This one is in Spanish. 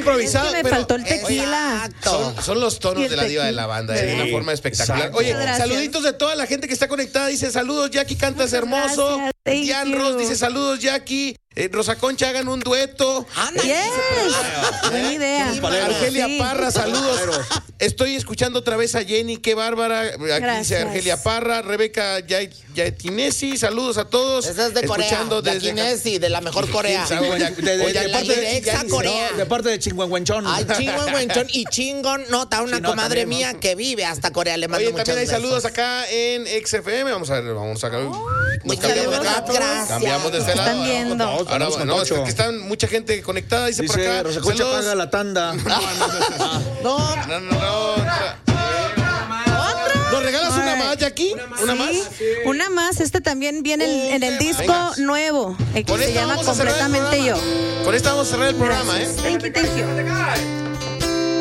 improvisado. Es que me faltó el tequila. Son los tonos de la diva de la banda, de una forma espectacular. Exacto. Oye, Gracias. saluditos de toda la gente que está conectada. Dice, saludos, Jackie, cantas hermoso. Gracias, thank Dian you. Ross dice, saludos, Jackie. Rosa Concha, hagan un dueto. Yes. Buena idea. Argelia Sí. Parra, saludos. Estoy escuchando otra vez a Jenny, qué bárbara. Aquí dice Gracias. Argelia Parra, Rebeca Yatinesi, saludos a todos. Esa es de Corea, Escuchando de desde Kinesi, de la mejor Corea. De parte de Chingüengüenchón. Ay, chingón, y chingón, nota una Chinota comadre también, mía ¿no? que vive hasta Corea. Le mando Oye, muchos también hay besos. saludos acá en XFM. Vamos a ver, nos cambiamos de acá. Gracias. Cambiamos de este lado. Están viendo. Ahora, no, es que están mucha gente conectada, dice por Dice, acá. Rosa Concha Saludos. paga la tanda. No, No. ¿Nos regalas una más, Jackie? ¿Una más? Una más. Este también viene en el disco Venga. nuevo. Que Con se esta llama vamos a cerrar el Completamente Yo. programa. Con esta vamos a cerrar el programa, ¿eh? Thank you.